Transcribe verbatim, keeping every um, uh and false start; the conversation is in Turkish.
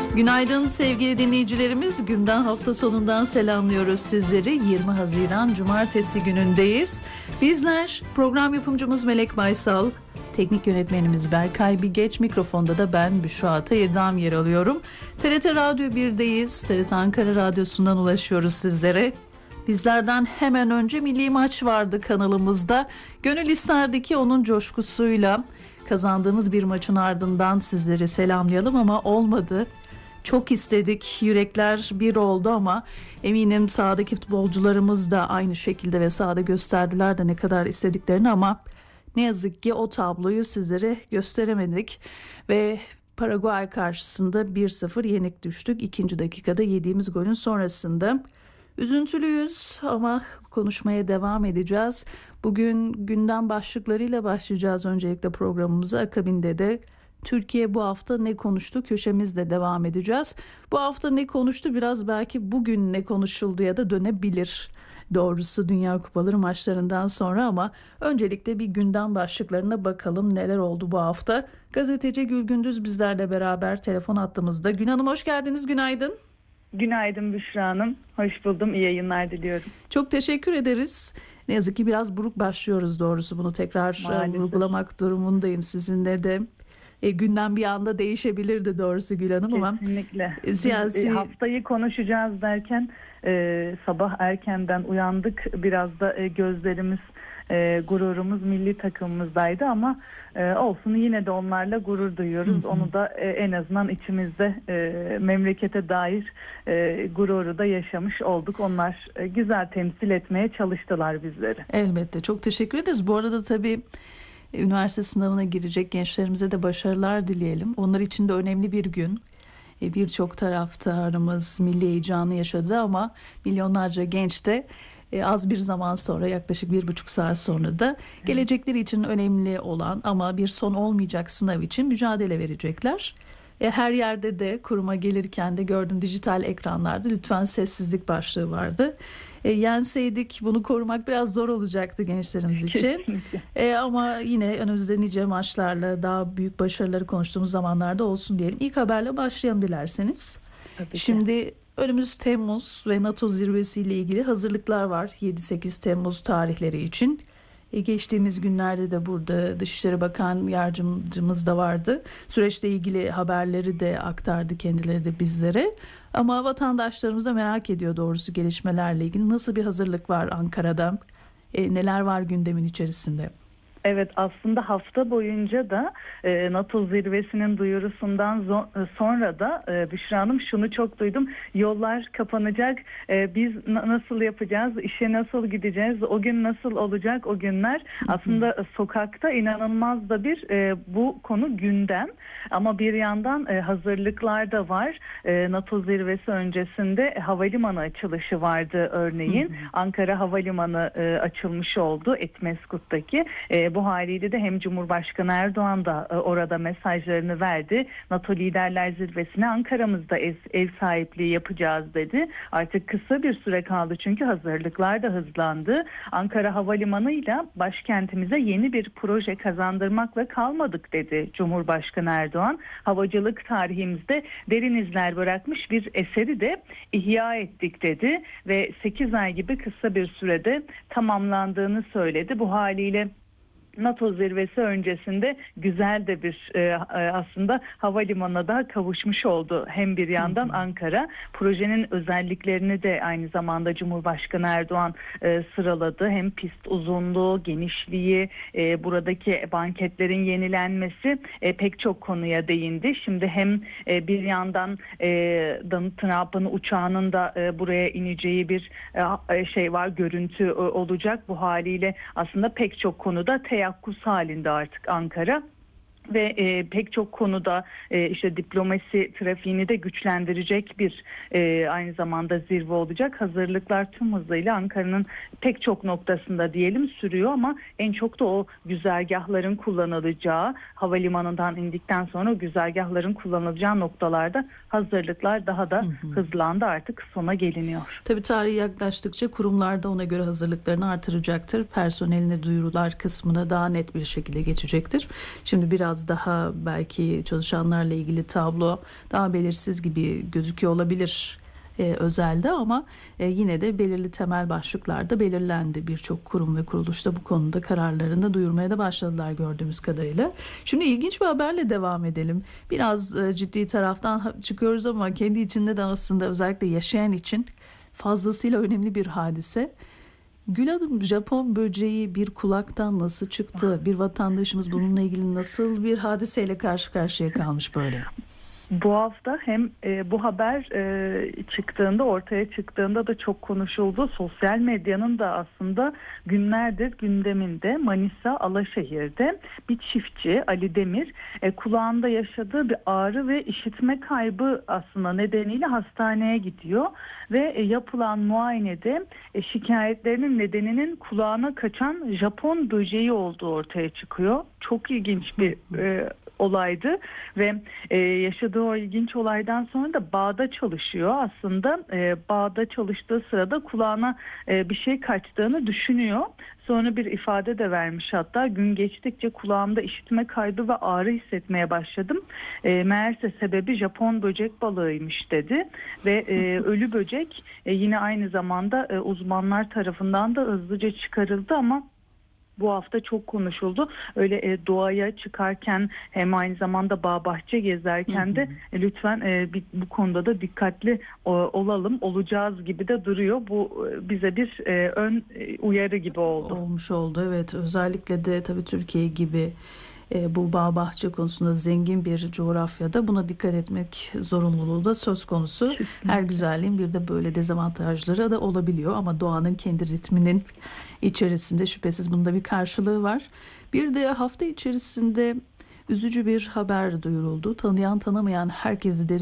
Günaydın sevgili dinleyicilerimiz. Günden hafta sonundan selamlıyoruz sizleri. yirmi Haziran Cumartesi günündeyiz. Bizler program yapımcımız Melek Baysal, teknik yönetmenimiz Berkay Bigeç, mikrofonda da ben Büşra Atayırdam yer alıyorum. T R T Radyo bir'deyiz. T R T Ankara Radyosu'ndan ulaşıyoruz sizlere. Bizlerden hemen önce Milli Maç vardı kanalımızda. Gönül isterdi ki onun coşkusuyla kazandığımız bir maçın ardından sizleri selamlayalım ama olmadı. Çok istedik, yürekler bir oldu ama eminim sahadaki futbolcularımız da aynı şekilde ve sahada gösterdiler de ne kadar istediklerini, ama ne yazık ki o tabloyu sizlere gösteremedik ve Paraguay karşısında bir sıfır yenik düştük. İkinci dakikada yediğimiz golün sonrasında üzüntülüyüz ama konuşmaya devam edeceğiz. Bugün gündem başlıklarıyla başlayacağız öncelikle programımıza. Akabinde de Türkiye bu hafta ne konuştu köşemizle devam edeceğiz. Bu hafta ne konuştu biraz belki bugün ne konuşulduya da dönebilir. Doğrusu Dünya Kupaları maçlarından sonra, ama öncelikle bir gündem başlıklarına bakalım neler oldu bu hafta. Gazeteci Gül Gündüz bizlerle beraber telefon hattımızda. Gül Hanım hoş geldiniz, günaydın. Günaydın Büşra Hanım. Hoş buldum. İyi yayınlar diliyorum. Çok teşekkür ederiz. Ne yazık ki biraz buruk başlıyoruz doğrusu. Bunu tekrar Maalesef. vurgulamak durumundayım sizinle de. E, günden bir anda değişebilirdi doğrusu Gül Hanım ama. Kesinlikle. E, siyasi... E, haftayı konuşacağız derken e, sabah erkenden uyandık. Biraz da e, gözlerimiz, e, gururumuz milli takımımızdaydı ama e, olsun, yine de onlarla gurur duyuyoruz. Hı hı. Onu da e, en azından içimizde e, memlekete dair e, gururu da yaşamış olduk. Onlar e, güzel temsil etmeye çalıştılar bizleri. Elbette, çok teşekkür ederiz. Bu arada tabii üniversite sınavına girecek gençlerimize de başarılar dileyelim. Onlar için de önemli bir gün. Birçok taraftarımız milli heyecanı yaşadı ama milyonlarca genç de az bir zaman sonra, yaklaşık bir buçuk saat sonra da gelecekleri için önemli olan ama bir son olmayacak sınav için mücadele verecekler. Her yerde de kuruma gelirken de gördüm dijital ekranlarda lütfen sessizlik başlığı vardı. E, yenseydik bunu korumak biraz zor olacaktı gençlerimiz için. E, ama yine önümüzde nice maçlarla daha büyük başarıları konuştuğumuz zamanlarda olsun diyelim. İlk haberle başlayalım dilerseniz. Şimdi önümüz Temmuz ve NATO zirvesiyle ilgili hazırlıklar var. yedi sekiz Temmuz tarihleri için. E, geçtiğimiz günlerde de burada Dışişleri Bakan Yardımcımız da vardı. Süreçle ilgili haberleri de aktardı kendileri de bizlere. Ama vatandaşlarımız da merak ediyor doğrusu gelişmelerle ilgili. Nasıl bir hazırlık var Ankara'da? E, neler var gündemin içerisinde? Evet, aslında hafta boyunca da e, NATO zirvesinin duyurusundan zo- sonra da e, Büşra Hanım şunu çok duydum. Yollar kapanacak, e, biz na- nasıl yapacağız, işe nasıl gideceğiz, o gün nasıl olacak o günler. Hı hı. Aslında e, sokakta inanılmaz da bir e, bu konu gündem. Ama bir yandan e, hazırlıklar da var. E, NATO zirvesi öncesinde e, havalimanı açılışı vardı örneğin. Hı hı. Ankara Havalimanı e, açılmış oldu Etmeskut'taki. E, Bu haliyle de hem Cumhurbaşkanı Erdoğan da e, orada mesajlarını verdi. NATO Liderler Zirvesi'ne Ankara'mızda ev, ev sahipliği yapacağız dedi. Artık kısa bir süre kaldı çünkü hazırlıklar da hızlandı. Ankara Havalimanı'yla başkentimize yeni bir proje kazandırmakla kalmadık dedi Cumhurbaşkanı Erdoğan. Havacılık tarihimizde derin izler bırakmış bir eseri de ihya ettik dedi ve sekiz ay gibi kısa bir sürede tamamlandığını söyledi. Bu haliyle NATO zirvesi öncesinde güzel de bir e, aslında havalimanına da kavuşmuş oldu. Hem bir yandan Ankara, projenin özelliklerini de aynı zamanda Cumhurbaşkanı Erdoğan e, sıraladı. Hem pist uzunluğu, genişliği, e, buradaki banketlerin yenilenmesi e, pek çok konuya değindi. Şimdi hem e, bir yandan e, Donald Trump'ın uçağının da e, buraya ineceği bir e, şey var, görüntü e, olacak. Bu haliyle aslında pek çok konuda teyakkuz halinde artık Ankara. Ve e, pek çok konuda e, işte diplomasi trafiğini de güçlendirecek bir e, aynı zamanda zirve olacak. Hazırlıklar tüm hızıyla Ankara'nın pek çok noktasında diyelim sürüyor ama en çok da o güzergahların kullanılacağı, havalimanından indikten sonra o güzergahların kullanılacağı noktalarda hazırlıklar daha da hı hı. hızlandı, artık sona geliniyor. Tabii tarihi yaklaştıkça kurumlar da ona göre hazırlıklarını artıracaktır. Personeline duyurular kısmına daha net bir şekilde geçecektir. Şimdi biraz biraz daha belki çalışanlarla ilgili tablo daha belirsiz gibi gözüküyor olabilir e, özelde, ama e, yine de belirli temel başlıklarda belirlendi. Birçok kurum ve kuruluşta bu konuda kararlarını da duyurmaya da başladılar gördüğümüz kadarıyla. Şimdi ilginç bir haberle devam edelim. Biraz e, ciddi taraftan çıkıyoruz ama kendi içinde de aslında özellikle yaşayan için fazlasıyla önemli bir hadise. Gül Hanım, Japon böceği bir kulaktan nasıl çıktı? Bir vatandaşımız bununla ilgili nasıl bir hadiseyle karşı karşıya kalmış böyle? Bu hafta hem e, bu haber e, çıktığında, ortaya çıktığında da çok konuşuldu. Sosyal medyanın da aslında günlerdir gündeminde. Manisa Alaşehir'de bir çiftçi Ali Demir e, kulağında yaşadığı bir ağrı ve işitme kaybı aslında nedeniyle hastaneye gidiyor ve e, yapılan muayenede e, şikayetlerinin nedeninin kulağına kaçan Japon böceği olduğu ortaya çıkıyor. Çok ilginç bir e, olaydı ve e, yaşadığı o ilginç olaydan sonra da bağda çalışıyor. Aslında e, bağda çalıştığı sırada kulağına e, bir şey kaçtığını düşünüyor. Sonra bir ifade de vermiş, hatta gün geçtikçe kulağımda işitme kaybı ve ağrı hissetmeye başladım. E, meğerse sebebi Japon böcek balığıymış dedi ve e, ölü böcek e, yine aynı zamanda e, uzmanlar tarafından da hızlıca çıkarıldı ama bu hafta çok konuşuldu. Öyle e, doğaya çıkarken hem aynı zamanda bağ bahçe gezerken de e, lütfen e, bir, bu konuda da dikkatli o, olalım, olacağız gibi de duruyor. Bu e, bize bir e, ön e, uyarı gibi oldu. Olmuş oldu, evet. Özellikle de tabii Türkiye gibi e, bu bağ bahçe konusunda zengin bir coğrafyada buna dikkat etmek zorunluluğu da söz konusu. Kesinlikle. Her güzelliğin bir de böyle dezavantajları da olabiliyor ama doğanın kendi ritminin içerisinde şüphesiz bunda bir karşılığı var. Bir de hafta içerisinde üzücü bir haber duyuruldu. Tanıyan tanımayan herkesi